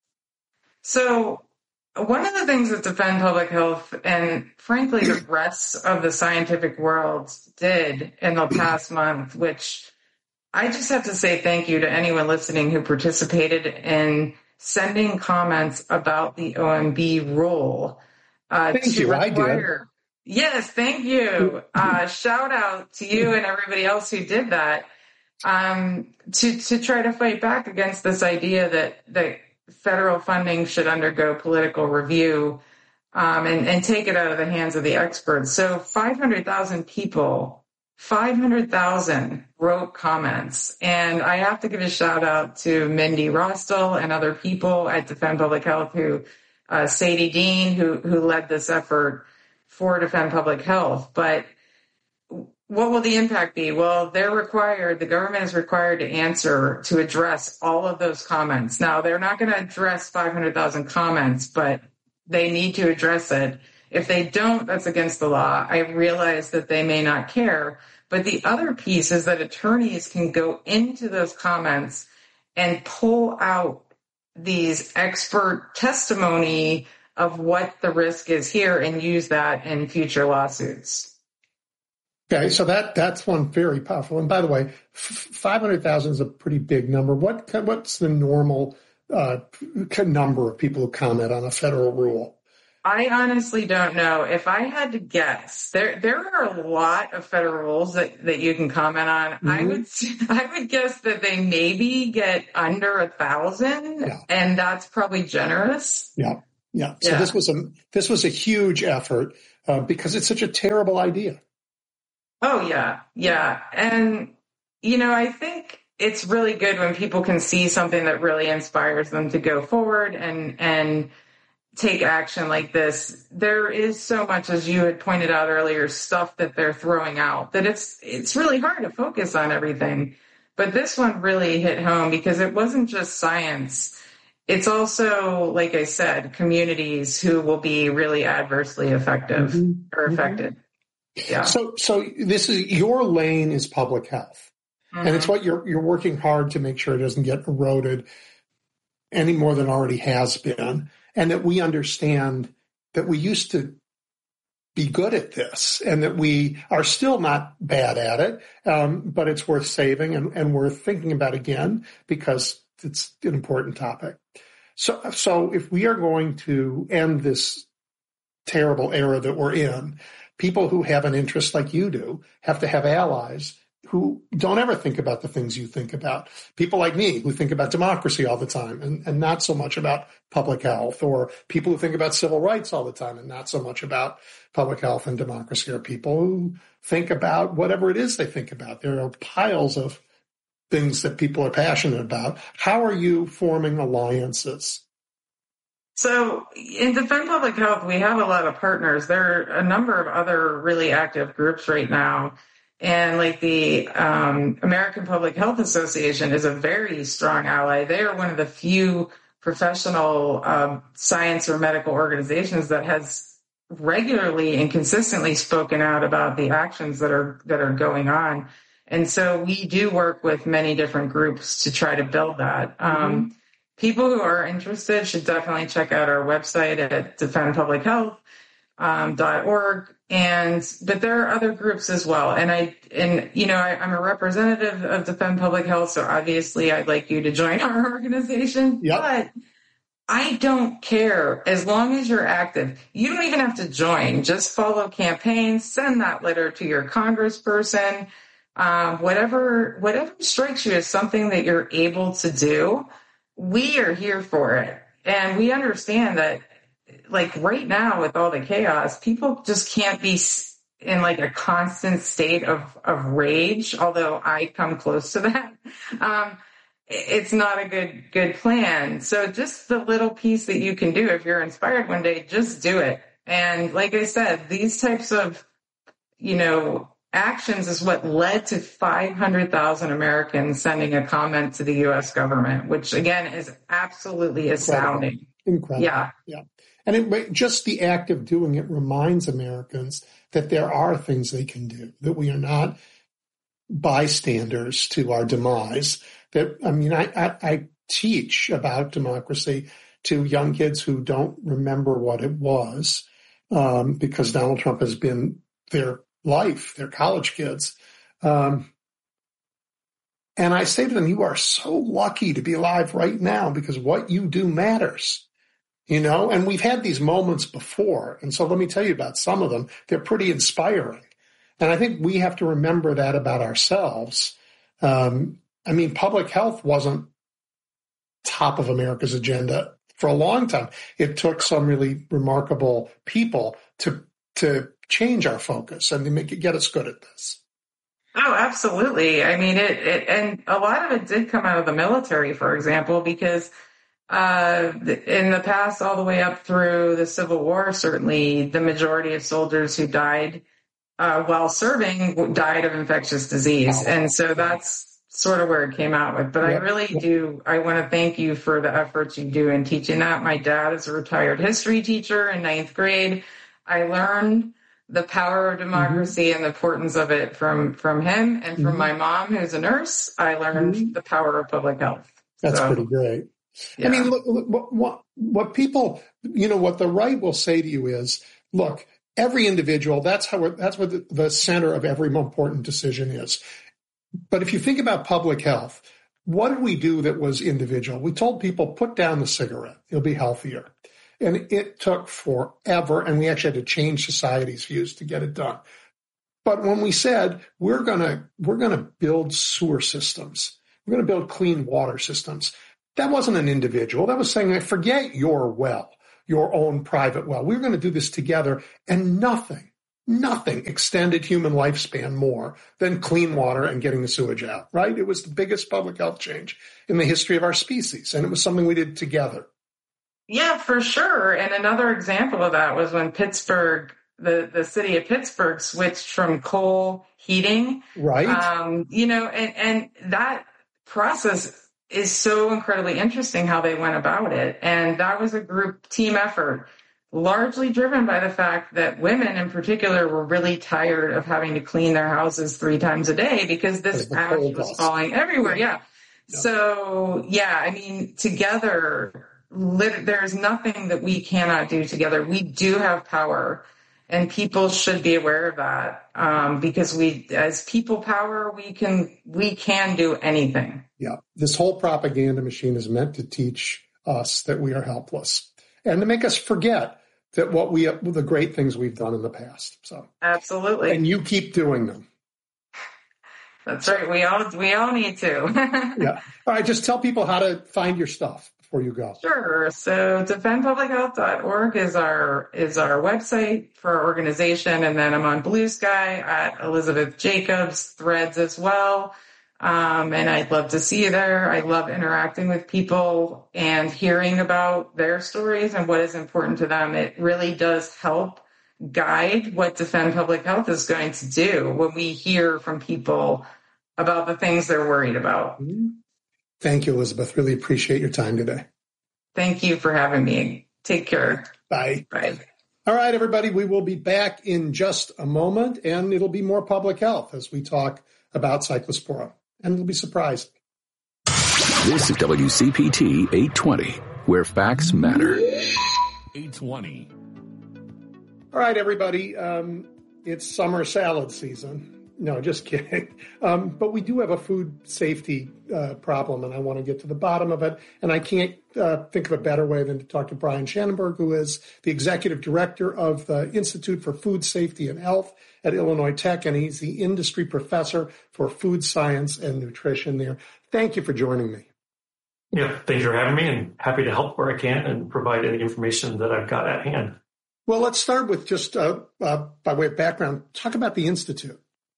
So one of the things that Defend Public Health and, frankly, the rest of the scientific world did in the past month, which I just have to say thank you to anyone listening who participated in sending comments about the O M B rule. Uh, thank to you, require, I did. Yes, thank you. Uh, shout out to you and everybody else who did that, um, to, to try to fight back against this idea that, that federal funding should undergo political review, um, and, and take it out of the hands of the experts. So five hundred thousand people, five hundred thousand wrote comments. And I have to give a shout out to Mindy Rostel and other people at Defend Public Health who, uh, Sadie Dean, who, who led this effort for Defend Public Health. But what will the impact be? Well, they're required, the government is required to answer, to address all of those comments. Now, they're not going to address five hundred thousand comments, but they need to address it. If they don't, that's against the law. I realize that they may not care. But the other piece is that attorneys can go into those comments and pull out these expert testimony of what the risk is here and use that in future lawsuits. Okay, so that that's one very powerful. And by the way, five hundred thousand is a pretty big number. What what's the normal uh, number of people who comment on a federal rule? I honestly don't know. If I had to guess, there there are a lot of federal rules that, that you can comment on. Mm-hmm. I would I would guess that they maybe get under a thousand, yeah. and that's probably generous. Yeah, yeah. So yeah. this was a this was a huge effort uh, because it's such a terrible idea. Oh yeah, yeah, and you know I think it's really good when people can see something that really inspires them to go forward and and. take action like this. There is so much, as you had pointed out earlier, stuff that they're throwing out that it's it's really hard to focus on everything. But this one really hit home because it wasn't just science. It's also, like I said, communities who will be really adversely effective mm-hmm. or affected. Mm-hmm. Yeah. So so this is your lane is public health. Mm-hmm. And it's what you're you're working hard to make sure it doesn't get eroded any more than already has been. And that we understand that we used to be good at this and that we are still not bad at it, um, but it's worth saving and, and worth thinking about again because it's an important topic. So, so if we are going to end this terrible era that we're in, people who have an interest like you do have to have allies who don't ever think about the things you think about. People like me who think about democracy all the time and, and not so much about public health, or people who think about civil rights all the time and not so much about public health and democracy, or people who think about whatever it is they think about. There are piles of things that people are passionate about. How are you forming alliances? So in Defend Public Health, we have a lot of partners. There are a number of other really active groups right now. And like the um, American Public Health Association is a very strong ally. They are one of the few professional um, science or medical organizations that has regularly and consistently spoken out about the actions that are that are going on. And so we do work with many different groups to try to build that. Um, mm-hmm. People who are interested should definitely check out our website at defend public health dot org. And, but there are other groups as well. And I, and, you know, I, I'm a representative of Defend Public Health. So obviously I'd like you to join our organization, yep. But I don't care as long as you're active. You don't even have to join, just follow campaigns, send that letter to your congressperson, um, whatever, whatever strikes you as something that you're able to do. We are here for it. And we understand that, like right now with all the chaos, people just can't be in like a constant state of, of rage, although I come close to that. Um, it's not a good, good plan. So just the little piece that you can do, if you're inspired one day, just do it. And like I said, these types of, you know, actions is what led to five hundred thousand Americans sending a comment to the U S government, which again is absolutely astounding. Incredible. Yeah. Yeah. And it, just the act of doing it reminds Americans that there are things they can do, that we are not bystanders to our demise. That, I mean, I, I, I teach about democracy to young kids who don't remember what it was, um, because Donald Trump has been their life, their college kids. Um, and I say to them, you are so lucky to be alive right now because what you do matters. You know, and we've had these moments before. And so let me tell you about some of them. They're pretty inspiring. And I think we have to remember that about ourselves. Um, I mean, public health wasn't top of America's agenda for a long time. It took some really remarkable people to to change our focus and to make it get us good at this. Oh, absolutely. I mean, it, it and a lot of it did come out of the military, for example, because Uh, in the past, all the way up through the Civil War, certainly the majority of soldiers who died uh, while serving died of infectious disease. And so that's sort of where it came out with. But I really do, I want to thank you for the efforts you do in teaching that. My dad is a retired history teacher in ninth grade. I learned the power of democracy mm-hmm. and the importance of it from, from him. And from mm-hmm. my mom, who's a nurse, I learned mm-hmm. the power of public health. That's so, pretty great. Yeah. I mean, look, look, what, what people, you know, what the right will say to you is, look, every individual, that's how, we're, that's what the, the center of every important decision is. But if you think about public health, what did we do that was individual? We told people, put down the cigarette. You'll be healthier. And it took forever, and we actually had to change society's views to get it done. But when we said, we're going to we're going to build sewer systems, we're going to build clean water systems, that wasn't an individual. That was saying, forget your well, your own private well. We're going to do this together, and nothing, nothing extended human lifespan more than clean water and getting the sewage out, right? It was the biggest public health change in the history of our species, and it was something we did together. Yeah, for sure. And another example of that was when Pittsburgh, the, the city of Pittsburgh switched from coal heating. Right. Um, you know, and, and that process is so incredibly interesting how they went about it. And that was a group team effort, largely driven by the fact that women in particular were really tired of having to clean their houses three times a day because this ash was falling everywhere. Yeah. yeah. So, yeah, I mean, together, there's nothing that we cannot do together. We do have power, and people should be aware of that, um, because we, as people power, we can we can do anything. Yeah, this whole propaganda machine is meant to teach us that we are helpless and to make us forget that what we the great things we've done in the past. So absolutely, and you keep doing them. That's right. We all we all need to. Yeah. All right. Just tell people how to find your stuff before you go. Sure. So defend public health dot org is our is our website for our organization, and then I'm on Blue Sky at Elizabeth Jacobs, Threads as well. Um, and I'd love to see you there. I love interacting with people and hearing about their stories and what is important to them. It really does help guide what Defend Public Health is going to do when we hear from people about the things they're worried about. Thank you, Elizabeth. Really appreciate your time today. Thank you for having me. Take care. Bye. Bye. All right, everybody. We will be back in just a moment, and it'll be more public health as we talk about Cyclospora. And you'll be surprised. This is W C P T eight twenty, where facts matter. eight twenty. All right, everybody. Um, it's summer salad season. No, just kidding. Um, but we do have a food safety uh, problem, and I want to get to the bottom of it. And I can't uh, think of a better way than to talk to Brian Schanenberg, who is the executive director of the Institute for Food Safety and Health at Illinois Tech, and he's the industry professor for food science and nutrition there. Thank you for joining me. Yeah, thank you for having me, and happy to help where I can and provide any information that I've got at hand. Well, let's start with just uh, uh, by way of background, talk about the Institute.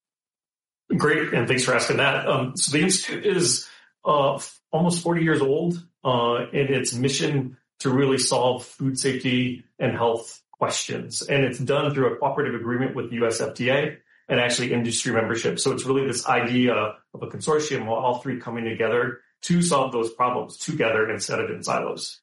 Great, and thanks for asking that. Um, so the Institute is uh, almost forty years old, uh, and its mission to really solve food safety and health questions. And it's done through a cooperative agreement with the U S F D A and actually industry membership. So it's really this idea of a consortium, all three coming together to solve those problems together instead of in silos.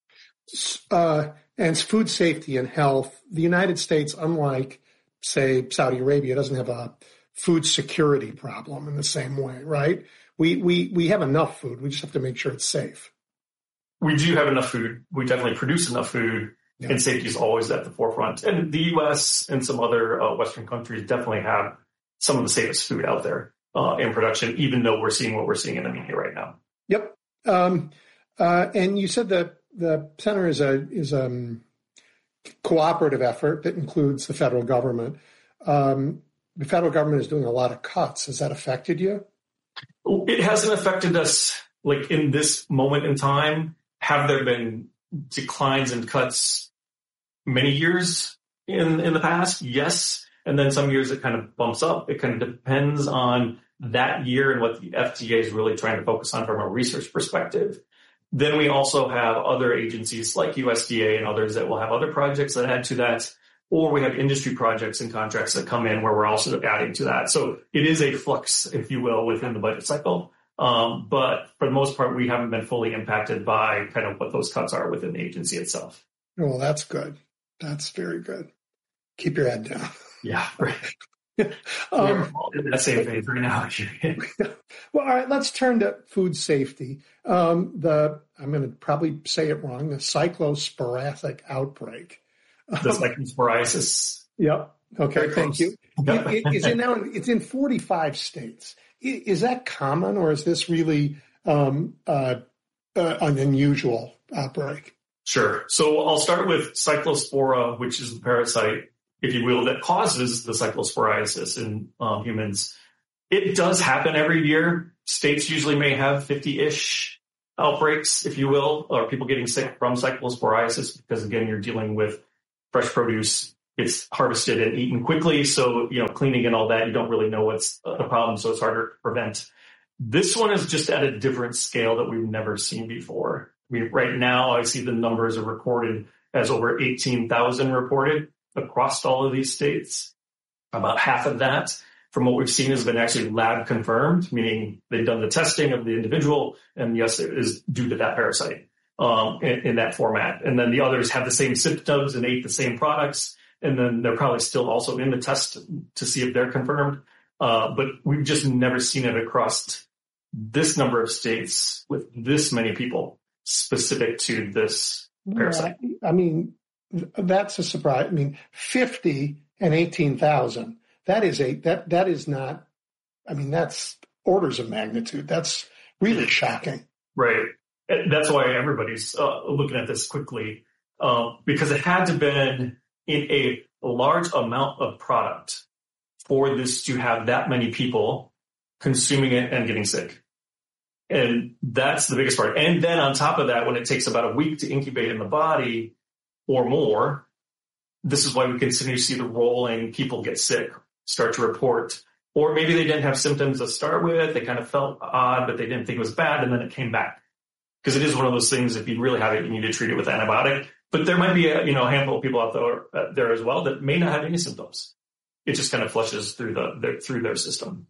Uh, and it's food safety and health. The United States, unlike, say, Saudi Arabia, doesn't have a food security problem in the same way, right? We we we have enough food. We just have to make sure it's safe. We do have enough food. We definitely produce enough food, yeah. And safety is always at the forefront. And the U S and some other uh, Western countries definitely have some of the safest food out there uh, in production, even though we're seeing what we're seeing in the media right now. Yep. Um, uh, and you said that the center is a is a um, cooperative effort that includes the federal government. Um, The federal government is doing a lot of cuts. Has that affected you? It hasn't affected us like in this moment in time. Have there been declines and cuts many years in, in the past? Yes. And then some years it kind of bumps up. It kind of depends on that year and what the F D A is really trying to focus on from a research perspective. Then we also have other agencies like U S D A and others that will have other projects that add to that. Or we have industry projects and contracts that come in where we're also adding to that. So it is a flux, if you will, within the budget cycle. Um, but for the most part, we haven't been fully impacted by kind of what those cuts are within the agency itself. Well, that's good. That's very good. Keep your head down. Yeah, right. um, We're in that same phase right now. Well, all right, let's turn to food safety. Um, the I'm going to probably say it wrong. The cyclosporathic outbreak. The cyclosporiasis. Yep. Okay. Very thank close. you. It, it, is it now? It's in forty-five states. Is that common, or is this really um, uh, uh, an unusual outbreak? Sure. So I'll start with Cyclospora, which is the parasite, if you will, that causes the cyclosporiasis in um, humans. It does happen every year. States usually may have fifty-ish outbreaks, if you will, or people getting sick from cyclosporiasis, because again, you're dealing with fresh produce. It's harvested and eaten quickly. So, you know, cleaning and all that, you don't really know what's the problem. So it's harder to prevent. This one is just at a different scale that we've never seen before. I mean, right now, I see the numbers are recorded as over eighteen thousand reported across all of these states. About half of that, from what we've seen, has been actually lab confirmed, meaning they've done the testing of the individual, and yes, it is due to that parasite um, in, in that format. And then the others have the same symptoms and ate the same products, and then they're probably still also in the test to see if they're confirmed. Uh, but we've just never seen it across this number of states with this many people specific to this parasite. Yeah, I mean, that's a surprise. I mean, fifty and eighteen thousand. That is a that that is not. I mean, that's orders of magnitude. That's really shocking. Right. That's why everybody's uh, looking at this quickly, uh, because it had to have been in a large amount of product for this to have that many people consuming it and getting sick. And that's the biggest part. And then on top of that, when it takes about a week to incubate in the body or more, this is why we continue to see the rolling people get sick, start to report. Or maybe they didn't have symptoms to start with. They kind of felt odd, but they didn't think it was bad. And then it came back. Because it is one of those things, if you really have it, you need to treat it with antibiotic. But there might be a, you know, a handful of people out there, uh, there as well that may not have any symptoms. It just kind of flushes through the their, through their system.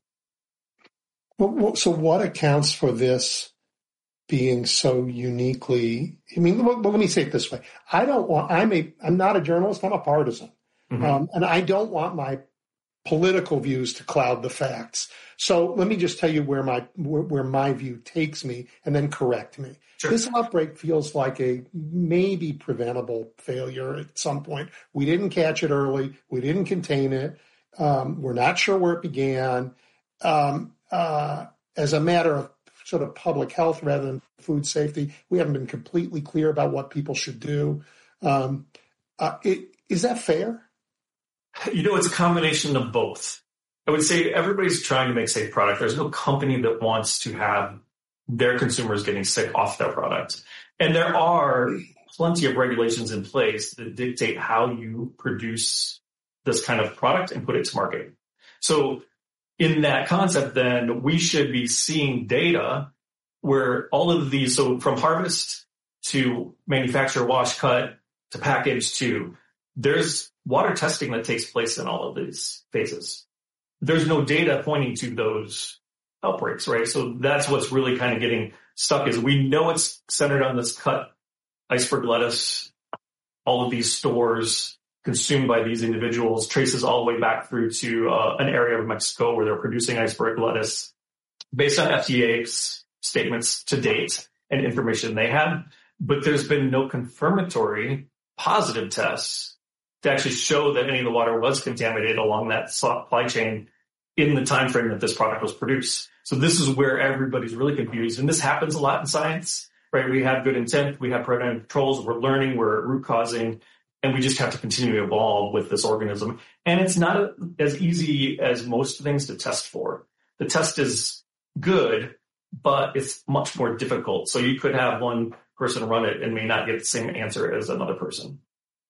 Well, so what accounts for this being so uniquely? I mean, well, let me say it this way: I don't want. I'm a. I'm not a journalist. I'm a partisan, mm-hmm. um, and I don't want my political views to cloud the facts. So let me just tell you where my where, where my view takes me, and then correct me. Sure. This outbreak feels like a maybe preventable failure at some point. We didn't catch it early. We didn't contain it. Um, we're not sure where it began. Um, uh, as a matter of sort of public health rather than food safety, we haven't been completely clear about what people should do. Um, uh, it, is that fair? You know, it's a combination of both. I would say everybody's trying to make safe product. There's no company that wants to have their consumers getting sick off their product. And there are plenty of regulations in place that dictate how you produce this kind of product and put it to market. So in that concept, then we should be seeing data where all of these, so from harvest to manufacture, wash, cut to package to, there's water testing that takes place in all of these phases. There's no data pointing to those outbreaks, right? So that's what's really kind of getting stuck is we know it's centered on this cut iceberg lettuce, all of these stores consumed by these individuals, traces all the way back through to uh, an area of Mexico where they're producing iceberg lettuce based on F D A's statements to date and information they had. But there's been no confirmatory positive tests to actually show that any of the water was contaminated along that supply chain in the time frame that this product was produced. So this is where everybody's really confused. And this happens a lot in science, right? We have good intent. We have preventive controls. We're learning. We're root causing. And we just have to continue to evolve with this organism. And it's not a, as easy as most things to test for. The test is good, but it's much more difficult. So you could have one person run it and may not get the same answer as another person.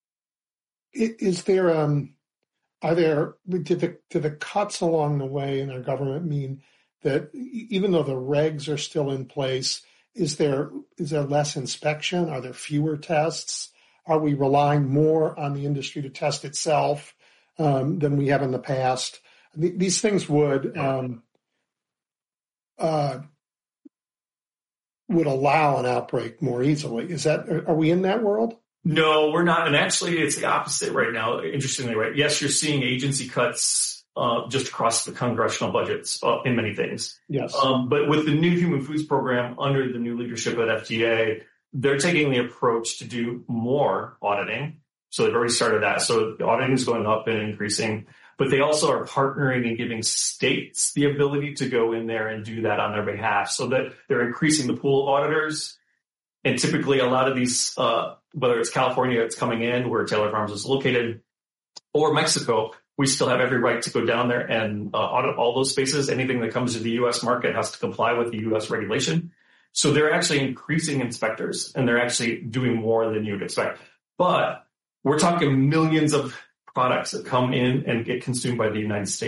Is there, um, are there, do the, do the cuts along the way in our government mean that even though the regs are still in place, is there, is there less inspection? Are there fewer tests? Are we relying more on the industry to test itself um, than we have in the past? Th- these things would um, uh, would allow an outbreak more easily. Is that? Are we in that world? No, we're not. And actually, it's the opposite right now. Interestingly, right? Yes, you're seeing agency cuts uh, just across the congressional budgets uh, in many things. Yes. Um, but with the new Human Foods Program under the new leadership at F D A, they're taking the approach to do more auditing. So they've already started that. So the auditing is going up and increasing. But they also are partnering and giving states the ability to go in there and do that on their behalf, so that they're increasing the pool of auditors. And typically a lot of these, uh, whether it's California, it's coming in where Taylor Farms is located, or Mexico, we still have every right to go down there and uh, audit all those spaces. Anything that comes to the U S market has to comply with the U S regulation. So they're actually increasing inspectors, and they're actually doing more than you would expect. But we're talking millions of products that come in and get consumed by the United States.